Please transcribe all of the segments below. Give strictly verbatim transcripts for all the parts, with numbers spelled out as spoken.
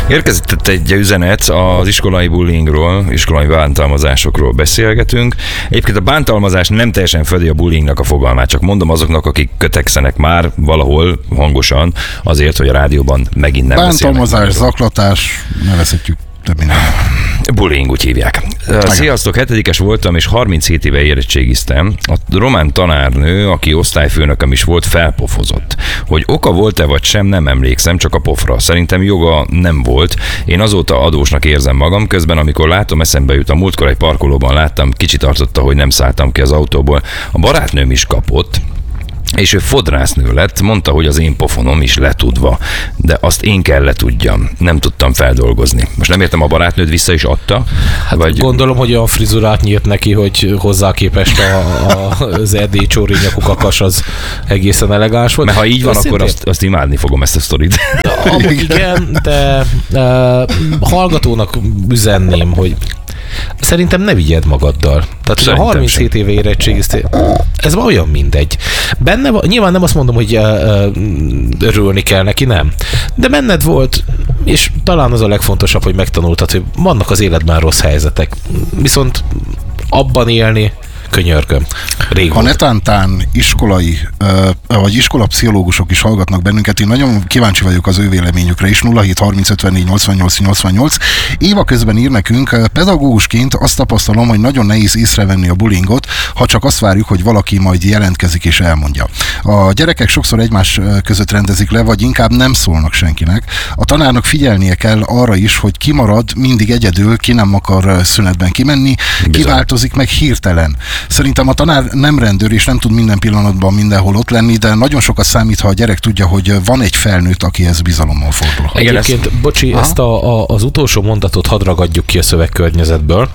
Érkezett egy üzenet az iskolai bullyingról, iskolai bántalmazásokról beszélgetünk. Egyébként a bántalmazás nem teljesen fedi a bullyingnak a fogalmát, csak mondom azoknak, akik kötekszenek már valahol hangosan azért, hogy a rádióban megint nem beszélnek. Bántalmazás, zaklatás, nevezhetjük több minden. Bullying, úgy hívják. Sziasztok, hetedikes voltam, és harminchét éve érettségiztem. A román tanárnő, aki osztályfőnököm is volt, felpofozott. Hogy oka volt-e vagy sem, nem emlékszem, csak a pofra. Szerintem joga nem volt. Én azóta adósnak érzem magam, közben amikor látom, eszembe jut, a múltkor egy parkolóban láttam, kicsit tartotta, hogy nem szálltam ki az autóból. A barátnőm is kapott, és ő fodrásznő lett, mondta, hogy az én pofonom is letudva, de azt én kell letudjam. Nem tudtam feldolgozni. Most nem értem, a barátnőd vissza is adta? Hát vagy... Gondolom, hogy olyan frizurát nyírt neki, hogy hozzá képest a, a, az erdélyi csóri nyakú kakas az egészen elegáns volt. Mert ha így van, azt akkor azt, azt imádni fogom, ezt a sztorit. Amúgy igen, de uh, hallgatónak üzenném, hogy szerintem ne vigyed magaddal. Tehát, hogy a harminchét éve érettségiztél, ez olyan mindegy. Benne, nyilván nem azt mondom, hogy uh, uh, örülni kell neki, nem. De benned volt, és talán az a legfontosabb, hogy megtanultad, hogy vannak az életben rossz helyzetek. Viszont abban élni, könyörgöm. Ha netántán iskolai, vagy iskolapszichológusok is hallgatnak bennünket, én nagyon kíváncsi vagyok az ő véleményükre is. nulla hét harminc ötvennégy nyolcvannyolc nyolcvannyolc. Éva közben ír nekünk, pedagógusként azt tapasztalom, hogy nagyon nehéz észrevenni a bullyingot, ha csak azt várjuk, hogy valaki majd jelentkezik és elmondja. A gyerekek sokszor egymás között rendezik le, vagy inkább nem szólnak senkinek. A tanárnak figyelnie kell arra is, hogy ki marad mindig egyedül, ki nem akar szünetben kimenni, ki változik meg hirtelen. Szerintem a tanár nem rendőr, és nem tud minden pillanatban mindenhol ott lenni, de nagyon sokat számít, ha a gyerek tudja, hogy van egy felnőtt, akihez bizalommal fordul. Egyébként, ezt... bocsi, Aha. ezt a, a, az utolsó mondatot hadd ragadjuk ki a szövegkörnyezetből,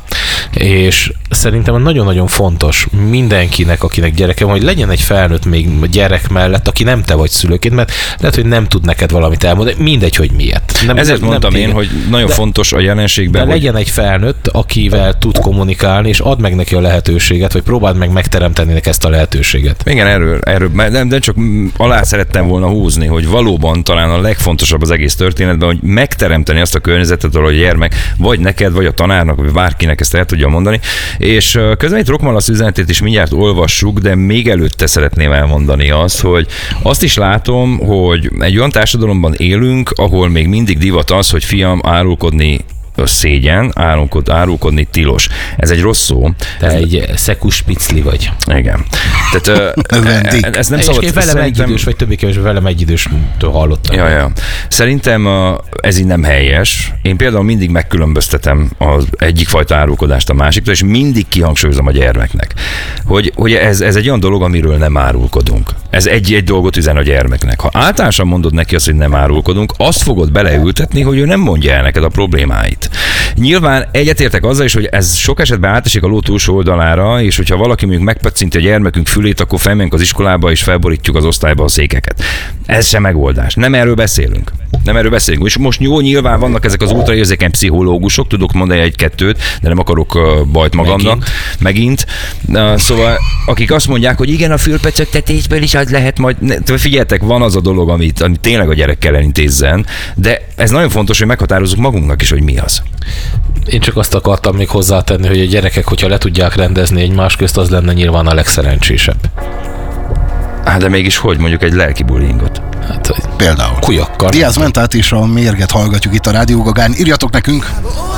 és szerintem nagyon-nagyon fontos mindenkinek, akinek gyereke van, hogy legyen egy felnőtt még gyerek mellett, aki nem te vagy szülőként, mert lehet, hogy nem tud neked valamit elmondani, mindegy, hogy miért. Nem, Ezért nem, mondtam nem én, hogy nagyon de, fontos a jelenségben, de hogy... legyen egy felnőtt, akivel tud kommunikálni, és add meg neki a lehetőséget, vagy próbáld meg megteremteni neki ezt a lehetőséget. Igen, erről, erről nem, de csak alá szerettem volna húzni, hogy valóban talán a legfontosabb az egész történetben, hogy megteremteni azt a környezetet, ahol a gyermek, vagy neked, vagy a tanárnak, vagy bárkinek ezt el tudja mondani. És közben itt Rockmalasz üzenetét is mindjárt olvassuk, de még előtte szeretném elmondani azt, hogy azt is látom, hogy egy olyan társadalomban élünk, ahol még mindig divat az, hogy fiam, árulkodni szégyen, árulkod, árulkodni tilos. Ez egy rossz szó. Te ez egy szekus picli vagy. Igen. Tehát uh, ez nem szabad. És velem szerintem... egyidős, vagy többé kevésbé velem egyidőstől hallottam. Ja, ja. Szerintem uh, ez így nem helyes. Én például mindig megkülönböztetem az egyik fajta árulkodást a másiktól, és mindig kihangsúlyozom a gyermeknek, hogy, hogy ez, ez egy olyan dolog, amiről nem árulkodunk. Ez egy-egy dolgot üzen a gyermeknek. Ha általánosan mondod neki azt, hogy nem árulkodunk, azt fogod beleültetni, hogy ő nem mondja el neked a problémáit. Nyilván egyetértek azzal is, hogy ez sok esetben átesik a ló túlsó oldalára, és hogyha valaki mondjuk megpacinti a gyermekünk fülét, akkor felmegyünk az iskolába, és felborítjuk az osztályba a székeket. Ez sem megoldás. Nem erről beszélünk. Nem erről beszélünk. És most jó, nyilván vannak ezek az ultraérzékeny pszichológusok, tudok mondani egy-kettőt, de nem akarok bajt magamnak. Megint. Megint. Szóval, akik azt mondják, hogy igen, a fülpecöktetésből is az lehet majd... Figyeljetek, van az a dolog, amit, amit tényleg a gyerekkel elintézzen, de ez nagyon fontos, hogy meghatározzuk magunknak is, hogy mi az. Én csak azt akartam még hozzátenni, hogy a gyerekek, hogyha le tudják rendezni egymás közt, az lenne nyilván a legszerencsésebb. Hát de mégis hogy, mondjuk egy lelki bullyingot? Hát, például. Kujakkal. Diaz Mentát és a Mérget hallgatjuk itt a Rádió Gagán. Írjatok nekünk!